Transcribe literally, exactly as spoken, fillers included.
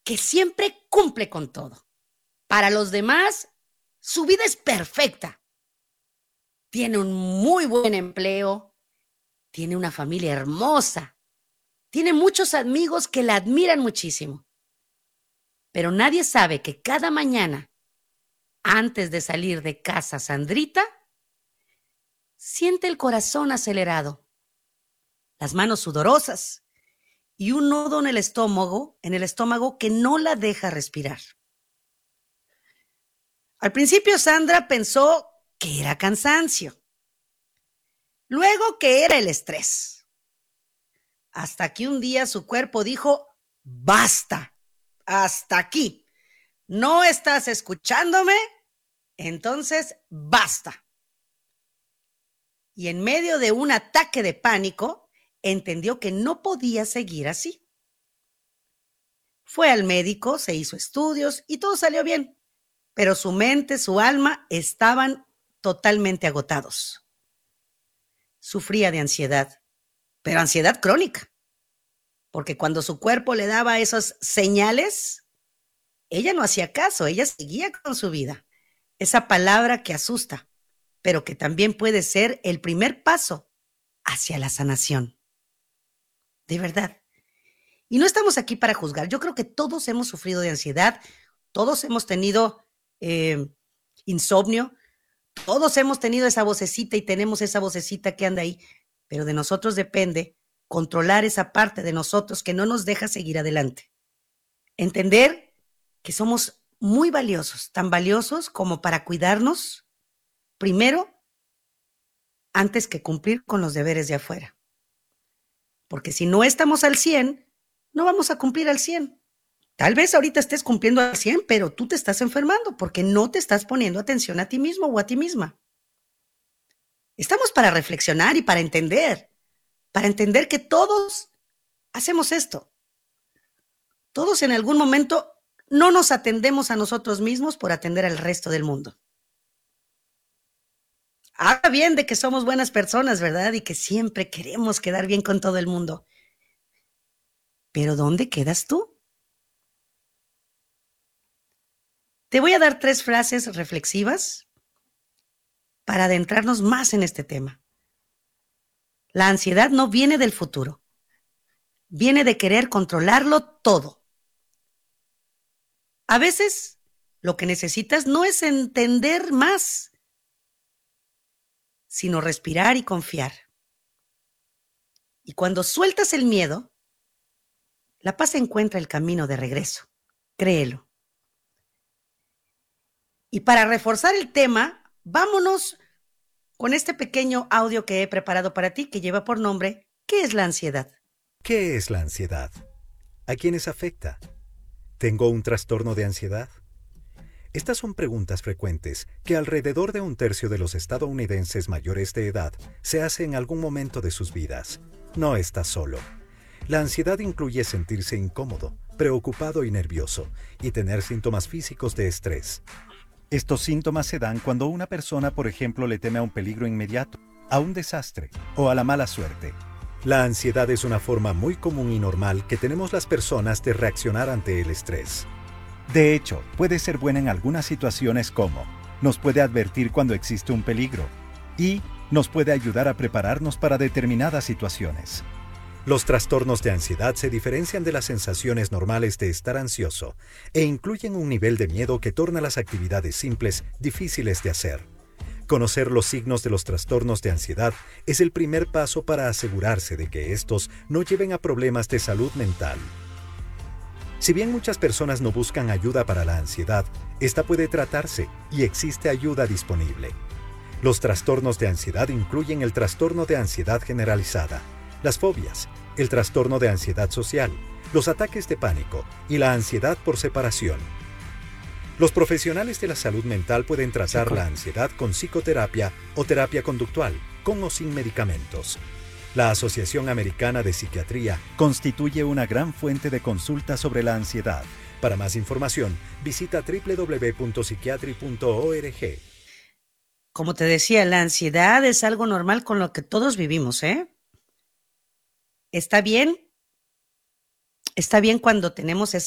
que siempre cumple con todo. Para los demás, su vida es perfecta. Tiene un muy buen empleo, tiene una familia hermosa, tiene muchos amigos que la admiran muchísimo. Pero nadie sabe que cada mañana, antes de salir de casa, Sandrita siente el corazón acelerado, las manos sudorosas y un nudo en el estómago, en el estómago que no la deja respirar. Al principio Sandra pensó que era cansancio, luego que era el estrés, hasta que un día su cuerpo dijo: basta, hasta aquí, ¿no estás escuchándome? Entonces basta. Y en medio de un ataque de pánico, entendió que no podía seguir así. Fue al médico, se hizo estudios y todo salió bien, pero su mente, su alma estaban totalmente agotados. Sufría de ansiedad, pero ansiedad crónica, porque cuando su cuerpo le daba esas señales, ella no hacía caso, ella seguía con su vida. Esa palabra que asusta, pero que también puede ser el primer paso hacia la sanación. De verdad. Y no estamos aquí para juzgar. Yo creo que todos hemos sufrido de ansiedad, todos hemos tenido eh, insomnio, todos hemos tenido esa vocecita y tenemos esa vocecita que anda ahí, pero de nosotros depende controlar esa parte de nosotros que no nos deja seguir adelante. Entender que somos muy valiosos, tan valiosos como para cuidarnos primero antes que cumplir con los deberes de afuera. Porque si no estamos al cien, no vamos a cumplir al cien. Tal vez ahorita estés cumpliendo al cien, pero tú te estás enfermando porque no te estás poniendo atención a ti mismo o a ti misma. Estamos para reflexionar y para entender, para entender que todos hacemos esto. Todos en algún momento no nos atendemos a nosotros mismos por atender al resto del mundo. Habla bien de que somos buenas personas, ¿verdad? Y que siempre queremos quedar bien con todo el mundo. Pero ¿dónde quedas tú? Te voy a dar tres frases reflexivas para adentrarnos más en este tema. La ansiedad no viene del futuro, viene de querer controlarlo todo. A veces lo que necesitas no es entender más, sino respirar y confiar. Y cuando sueltas el miedo, la paz encuentra el camino de regreso. Créelo. Y para reforzar el tema, vámonos con este pequeño audio que he preparado para ti, que lleva por nombre ¿Qué es la ansiedad? ¿Qué es la ansiedad? ¿A quiénes afecta? ¿Tengo un trastorno de ansiedad? Estas son preguntas frecuentes que alrededor de un tercio de los estadounidenses mayores de edad se hace en algún momento de sus vidas. No estás solo. La ansiedad incluye sentirse incómodo, preocupado y nervioso, y tener síntomas físicos de estrés. Estos síntomas se dan cuando una persona, por ejemplo, le teme a un peligro inmediato, a un desastre o a la mala suerte. La ansiedad es una forma muy común y normal que tenemos las personas de reaccionar ante el estrés. De hecho, puede ser buena en algunas situaciones como nos puede advertir cuando existe un peligro y nos puede ayudar a prepararnos para determinadas situaciones. Los trastornos de ansiedad se diferencian de las sensaciones normales de estar ansioso e incluyen un nivel de miedo que torna las actividades simples difíciles de hacer. Conocer los signos de los trastornos de ansiedad es el primer paso para asegurarse de que estos no lleven a problemas de salud mental. Si bien muchas personas no buscan ayuda para la ansiedad, esta puede tratarse y existe ayuda disponible. Los trastornos de ansiedad incluyen el trastorno de ansiedad generalizada, las fobias, el trastorno de ansiedad social, los ataques de pánico y la ansiedad por separación. Los profesionales de la salud mental pueden tratar la ansiedad con psicoterapia o terapia conductual, con o sin medicamentos. La Asociación Americana de Psiquiatría constituye una gran fuente de consulta sobre la ansiedad. Para más información, visita doble u doble u doble u punto psiquiatry punto org. Como te decía, la ansiedad es algo normal con lo que todos vivimos, ¿eh? Está bien, está bien cuando tenemos esa